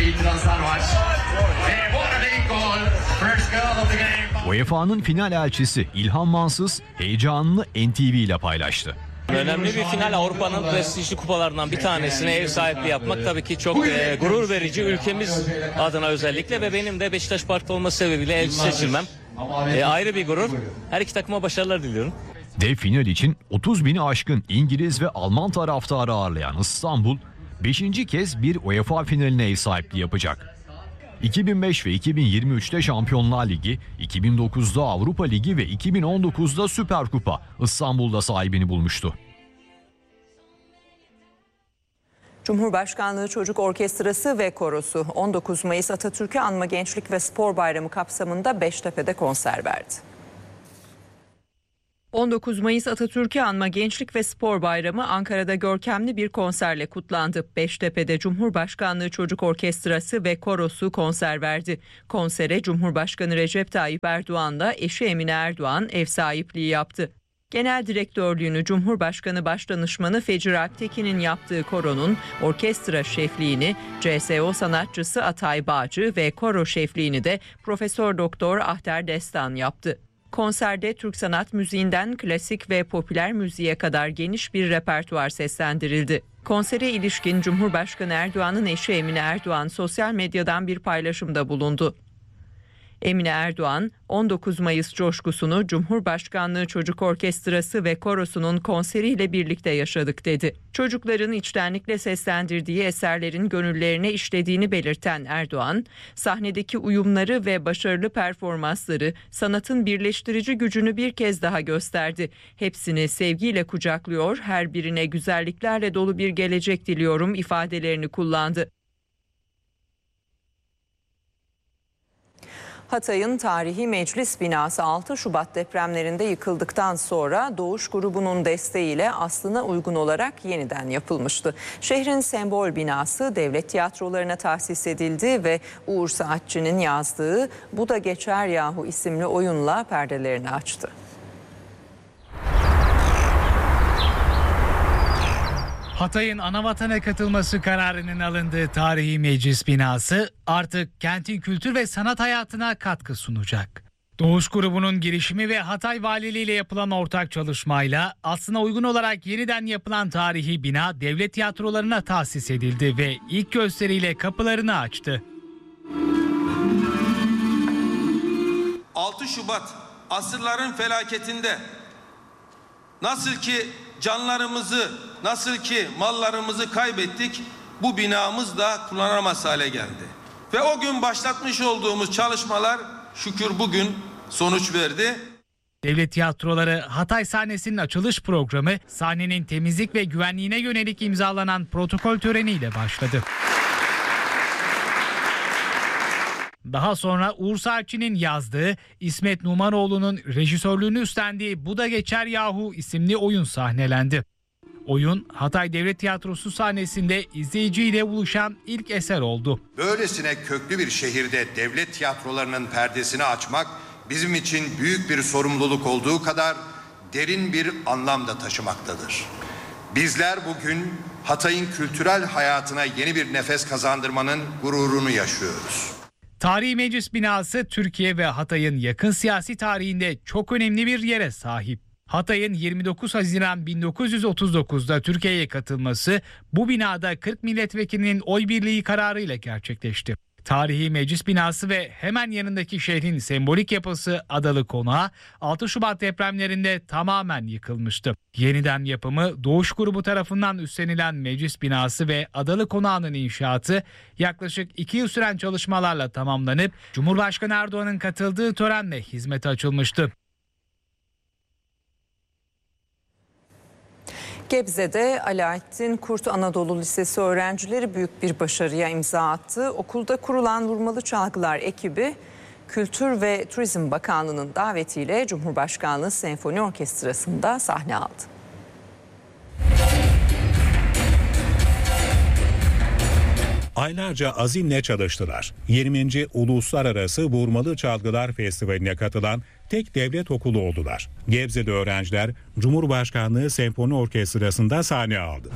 U E F A'nın final elçisi İlhan Mansız heyecanını N T V ile paylaştı. Önemli bir final, Avrupa'nın prestijli kupalarından bir tanesine ev sahipliği yapmak tabii ki çok e, gurur verici ülkemiz adına özellikle ve benim de Beşiktaş Park'ta olması sebebiyle elçi seçilmem e, ayrı bir gurur. Her iki takıma başarılar diliyorum. Dev final için otuz bini aşkın İngiliz ve Alman taraftarı ağırlayan İstanbul, beşinci kez bir U E F A finaline ev sahipliği yapacak. iki bin beş ve iki bin yirmi üçte Şampiyonlar Ligi, iki bin dokuzda Avrupa Ligi ve iki bin on dokuzda Süper Kupa İstanbul'da sahibini bulmuştu. Cumhurbaşkanlığı Çocuk Orkestrası ve Korosu on dokuz Mayıs Atatürk'ü Anma Gençlik ve Spor Bayramı kapsamında Beştepe'de konser verdi. on dokuz Mayıs Atatürk'ü Anma Gençlik ve Spor Bayramı Ankara'da görkemli bir konserle kutlandı. Beştepe'de Cumhurbaşkanlığı Çocuk Orkestrası ve Korosu konser verdi. Konsere Cumhurbaşkanı Recep Tayyip Erdoğan'la eşi Emine Erdoğan ev sahipliği yaptı. Genel direktörlüğünü Cumhurbaşkanı Başdanışmanı Fecir Alptekin'in yaptığı koronun orkestra şefliğini C S O sanatçısı Atay Bağcı ve koro şefliğini de Profesör Doktor Ahter Destan yaptı. Konserde Türk sanat müziğinden klasik ve popüler müziğe kadar geniş bir repertuar seslendirildi. Konsere ilişkin Cumhurbaşkanı Erdoğan'ın eşi Emine Erdoğan sosyal medyadan bir paylaşımda bulundu. Emine Erdoğan, on dokuz Mayıs coşkusunu Cumhurbaşkanlığı Çocuk Orkestrası ve Korosu'nun konseriyle birlikte yaşadık dedi. Çocukların içtenlikle seslendirdiği eserlerin gönüllerine işlediğini belirten Erdoğan, sahnedeki uyumları ve başarılı performansları sanatın birleştirici gücünü bir kez daha gösterdi. Hepsini sevgiyle kucaklıyor, her birine güzelliklerle dolu bir gelecek diliyorum ifadelerini kullandı. Hatay'ın tarihi meclis binası altı Şubat depremlerinde yıkıldıktan sonra Doğuş grubunun desteğiyle aslına uygun olarak yeniden yapılmıştı. Şehrin sembol binası devlet tiyatrolarına tahsis edildi ve Uğur Saatçı'nın yazdığı "Bu da geçer yahu" isimli oyunla perdelerini açtı. Hatay'ın anavatana katılması kararının alındığı tarihi meclis binası artık kentin kültür ve sanat hayatına katkı sunacak. Doğuş grubunun girişimi ve Hatay Valiliği ile yapılan ortak çalışmayla aslına uygun olarak yeniden yapılan tarihi bina devlet tiyatrolarına tahsis edildi ve ilk gösteriyle kapılarını açtı. altı Şubat asırların felaketinde nasıl ki canlarımızı, nasıl ki mallarımızı kaybettik, bu binamız da kullanılamaz hale geldi. Ve o gün başlatmış olduğumuz çalışmalar şükür bugün sonuç verdi. Devlet tiyatroları Hatay sahnesinin açılış programı sahnenin temizlik ve güvenliğine yönelik imzalanan protokol töreniyle başladı. Daha sonra Uğur Saatçı'nın yazdığı, İsmet Numanoğlu'nun rejisörlüğünü üstlendiği "Bu da geçer yahu" isimli oyun sahnelendi. Oyun Hatay Devlet Tiyatrosu sahnesinde izleyiciyle buluşan ilk eser oldu. Böylesine köklü bir şehirde devlet tiyatrolarının perdesini açmak bizim için büyük bir sorumluluk olduğu kadar derin bir anlam da taşımaktadır. Bizler bugün Hatay'ın kültürel hayatına yeni bir nefes kazandırmanın gururunu yaşıyoruz. Tarihi meclis binası Türkiye ve Hatay'ın yakın siyasi tarihinde çok önemli bir yere sahip. Hatay'ın yirmi dokuz Haziran bin dokuz yüz otuz dokuzda Türkiye'ye katılması bu binada kırk milletvekilinin oy birliği kararıyla gerçekleşti. Tarihi meclis binası ve hemen yanındaki şehrin sembolik yapısı Adalı Konağı altı Şubat depremlerinde tamamen yıkılmıştı. Yeniden yapımı Doğuş grubu tarafından üstlenilen meclis binası ve Adalı Konağı'nın inşaatı yaklaşık iki yıl süren çalışmalarla tamamlanıp Cumhurbaşkanı Erdoğan'ın katıldığı törenle hizmete açılmıştı. Gebze'de Alaaddin Kurt Anadolu Lisesi öğrencileri büyük bir başarıya imza attı. Okulda kurulan Vurmalı Çalgılar ekibi Kültür ve Turizm Bakanlığı'nın davetiyle Cumhurbaşkanlığı Senfoni Orkestrası'nda sahne aldı. Aylarca azimle çalıştılar. yirminci Uluslararası Vurmalı Çalgılar Festivali'ne katılan tek devlet okulu oldular. Gebze'de öğrenciler Cumhurbaşkanlığı Senfoni Orkestrası'nda sahne aldı.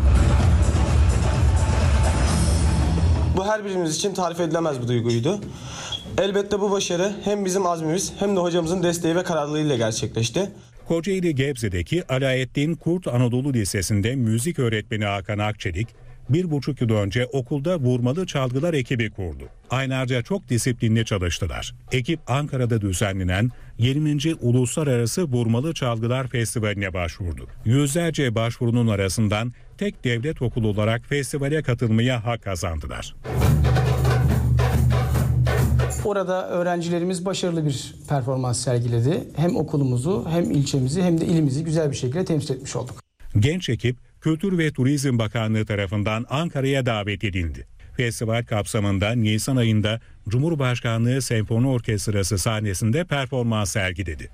Bu her birimiz için tarif edilemez bir duyguydu. Elbette bu başarı hem bizim azmimiz hem de hocamızın desteği ve kararlılığıyla gerçekleşti. Kocaeli Gebze'deki Alaaddin Kurt Anadolu Lisesi'nde müzik öğretmeni Hakan Akçelik, bir buçuk yıl önce okulda Vurmalı Çalgılar ekibi kurdu. Aylarca çok disiplinli çalıştılar. Ekip Ankara'da düzenlenen yirminci Uluslararası Vurmalı Çalgılar Festivali'ne başvurdu. Yüzlerce başvurunun arasından tek devlet okulu olarak festivale katılmaya hak kazandılar. Orada öğrencilerimiz başarılı bir performans sergiledi. Hem okulumuzu hem ilçemizi hem de ilimizi güzel bir şekilde temsil etmiş olduk. Genç ekip Kültür ve Turizm Bakanlığı tarafından Ankara'ya davet edildi. Festival kapsamında Nisan ayında Cumhurbaşkanlığı Senfoni Orkestrası sahnesinde performans sergiledi.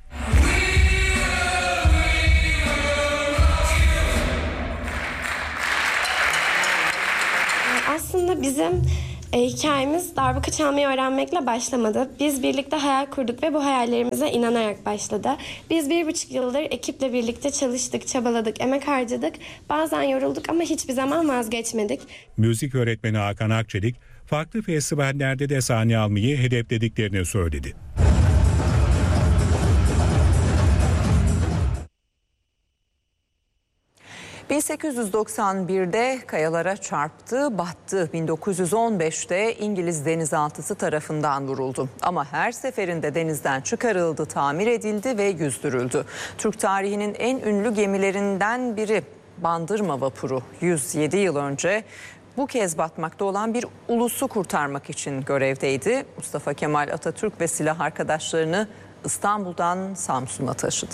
Aslında bizim e, hikayemiz darbuka çalmayı öğrenmekle başlamadı. Biz birlikte hayal kurduk ve bu hayallerimize inanarak başladı. Biz bir buçuk yıldır ekiple birlikte çalıştık, çabaladık, emek harcadık. Bazen yorulduk ama hiçbir zaman vazgeçmedik. Müzik öğretmeni Hakan Akçelik, farklı festivallerde de sahne almayı hedeflediklerini söyledi. bin sekiz yüz doksan birde kayalara çarptı, battı. bin dokuz yüz on beşte İngiliz denizaltısı tarafından vuruldu. Ama her seferinde denizden çıkarıldı, tamir edildi ve yüzdürüldü. Türk tarihinin en ünlü gemilerinden biri Bandırma vapuru yüz yedi yıl önce bu kez batmakta olan bir ulusu kurtarmak için görevdeydi. Mustafa Kemal Atatürk ve silah arkadaşlarını İstanbul'dan Samsun'a taşıdı.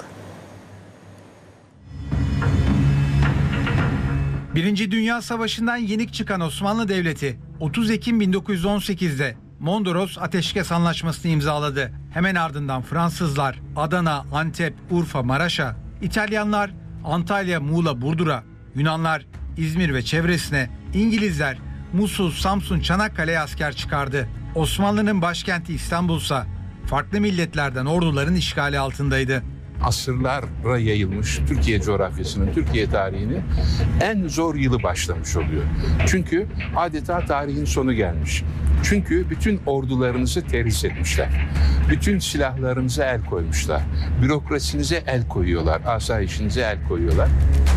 Birinci Dünya Savaşı'ndan yenik çıkan Osmanlı Devleti otuz Ekim bin dokuz yüz on sekizde Mondros Ateşkes Anlaşması'nı imzaladı. Hemen ardından Fransızlar Adana, Antep, Urfa, Maraş'a, İtalyanlar Antalya, Muğla, Burdur'a, Yunanlar İzmir ve çevresine, İngilizler Musul, Samsun, Çanakkale'ye asker çıkardı. Osmanlı'nın başkenti İstanbul'sa farklı milletlerden orduların işgali altındaydı. Asırlara yayılmış Türkiye coğrafyasının, Türkiye tarihinin en zor yılı başlamış oluyor. Çünkü adeta tarihin sonu gelmiş. Çünkü bütün ordularınızı terhis etmişler. Bütün silahlarınıza el koymuşlar. Bürokrasinize el koyuyorlar. Asayişinize el koyuyorlar.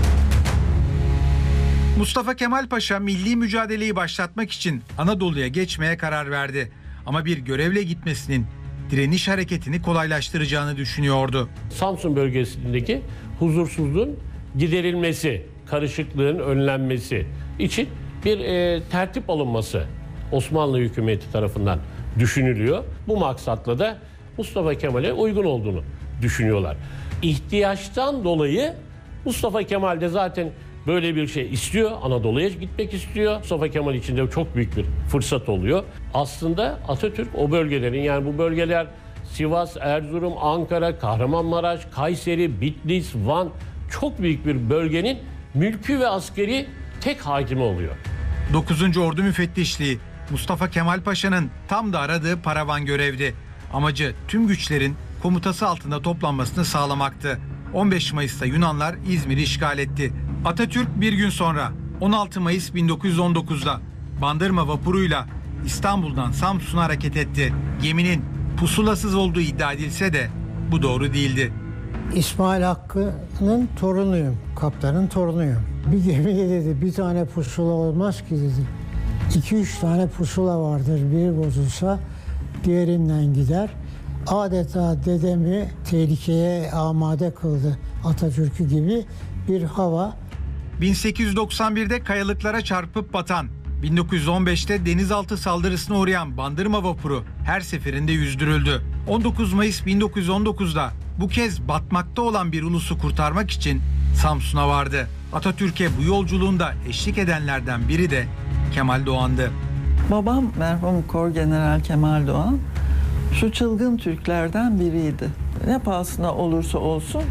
Mustafa Kemal Paşa milli mücadeleyi başlatmak için Anadolu'ya geçmeye karar verdi. Ama bir görevle gitmesinin direniş hareketini kolaylaştıracağını düşünüyordu. Samsun bölgesindeki huzursuzluğun giderilmesi, karışıklığın önlenmesi için bir e, tertip alınması Osmanlı hükümeti tarafından düşünülüyor. Bu maksatla da Mustafa Kemal'e uygun olduğunu düşünüyorlar. İhtiyaçtan dolayı Mustafa Kemal de zaten böyle bir şey istiyor. Anadolu'ya gitmek istiyor. Mustafa Kemal için de çok büyük bir fırsat oluyor. Aslında Atatürk o bölgelerin, yani bu bölgeler Sivas, Erzurum, Ankara, Kahramanmaraş, Kayseri, Bitlis, Van, çok büyük bir bölgenin mülkü ve askeri tek hakimi oluyor. dokuzuncu Ordu Müfettişliği Mustafa Kemal Paşa'nın tam da aradığı paravan görevdi. Amacı tüm güçlerin komutası altında toplanmasını sağlamaktı. on beş Mayıs'ta Yunanlar İzmir'i işgal etti. Atatürk bir gün sonra on altı Mayıs bin dokuz yüz on dokuzda Bandırma vapuruyla İstanbul'dan Samsun'a hareket etti. Geminin pusulasız olduğu iddia edilse de bu doğru değildi. İsmail Hakkı'nın torunuyum, kaptanın torunuyum. Bir gemide dedi bir tane pusula olmaz ki dedi. İki üç tane pusula vardır, biri bozulsa diğerinden gider. Adeta dedemi tehlikeye amade kıldı, Atatürk'ü gibi bir hava. bin sekiz yüz doksan birde kayalıklara çarpıp batan, bin dokuz yüz on beşte denizaltı saldırısına uğrayan Bandırma vapuru her seferinde yüzdürüldü. on dokuz Mayıs bin dokuz yüz on dokuzda bu kez batmakta olan bir ulusu kurtarmak için Samsun'a vardı. Atatürk'e bu yolculuğunda eşlik edenlerden biri de Kemal Doğan'dı. Babam merhum Korgeneral Kemal Doğan şu çılgın Türklerden biriydi. Ne pahasına olursa olsun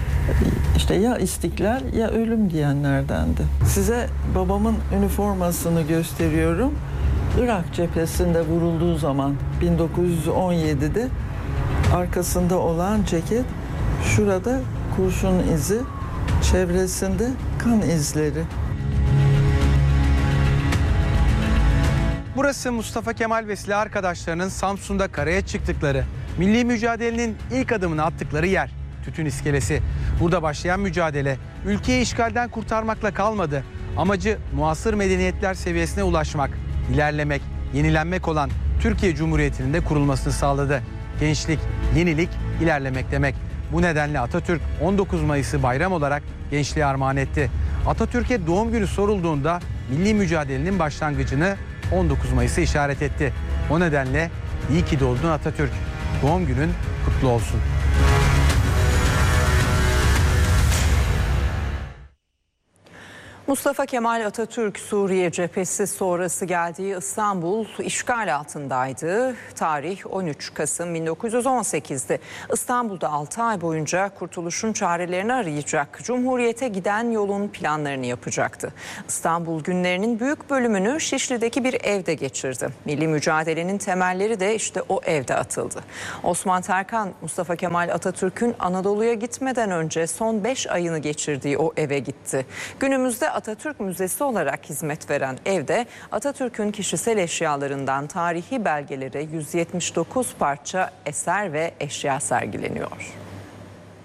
işte ya istiklal ya ölüm diyenlerdendi. Size babamın üniformasını gösteriyorum. Irak cephesinde vurulduğu zaman bin dokuz yüz on yedide arkasında olan ceket, şurada kurşun izi, çevresinde kan izleri. Burası Mustafa Kemal ve silah arkadaşlarının Samsun'da karaya çıktıkları, milli mücadelenin ilk adımını attıkları yer. Tütün İskelesi. Burada başlayan mücadele ülkeyi işgalden kurtarmakla kalmadı. Amacı muasır medeniyetler seviyesine ulaşmak, ilerlemek, yenilenmek olan Türkiye Cumhuriyeti'nin de kurulmasını sağladı. Gençlik, yenilik, ilerlemek demek. Bu nedenle Atatürk on dokuz Mayıs'ı bayram olarak gençliğe armağan etti. Atatürk'e doğum günü sorulduğunda milli mücadelenin başlangıcını on dokuz Mayıs'ı işaret etti. O nedenle İyi ki doğdun Atatürk. Doğum günün kutlu olsun. Mustafa Kemal Atatürk Suriye cephesi sonrası geldiği İstanbul işgal altındaydı. Tarih on üç Kasım bin dokuz yüz on sekiz'di. İstanbul'da altı ay boyunca kurtuluşun çarelerini arayacak, Cumhuriyete giden yolun planlarını yapacaktı. İstanbul günlerinin büyük bölümünü Şişli'deki bir evde geçirdi. Milli mücadelenin temelleri de işte o evde atıldı. Osman Terkan, Mustafa Kemal Atatürk'ün Anadolu'ya gitmeden önce son beş ayını geçirdiği o eve gitti. Günümüzde Atatürk Müzesi olarak hizmet veren evde Atatürk'ün kişisel eşyalarından tarihi belgelere yüz yetmiş dokuz parça eser ve eşya sergileniyor.